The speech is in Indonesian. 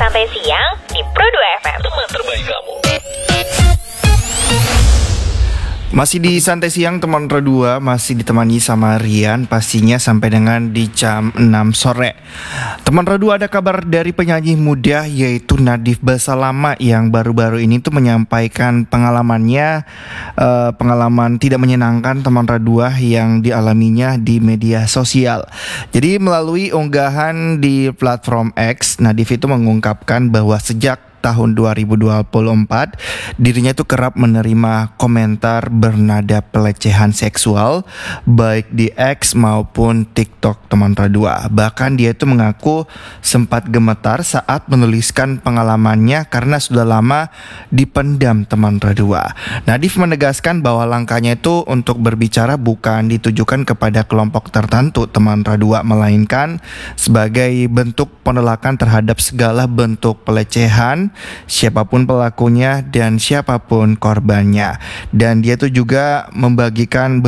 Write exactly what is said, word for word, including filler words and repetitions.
Santai Siang di Pro dua F M. Teman terbaik kamu. Masih di Santai Siang teman Pro dua, masih ditemani sama Rian pastinya sampai dengan di jam enam sore. Teman Pro dua, ada kabar dari penyanyi muda yaitu Nadif Basalama yang baru-baru ini tuh menyampaikan pengalamannya uh, pengalaman tidak menyenangkan teman Pro dua yang dialaminya di media sosial. Jadi melalui unggahan di platform X, Nadif itu mengungkapkan bahwa sejak tahun dua ribu dua puluh empat dirinya itu kerap menerima komentar bernada pelecehan seksual baik di X maupun TikTok teman Radua. Bahkan dia itu mengaku sempat gemetar saat menuliskan pengalamannya karena sudah lama dipendam teman Radua. Nadif menegaskan bahwa langkahnya itu untuk berbicara bukan ditujukan kepada kelompok tertentu teman Radua, melainkan sebagai bentuk penolakan terhadap segala bentuk pelecehan, siapapun pelakunya dan siapapun korbannya. Dan dia tuh juga membagikan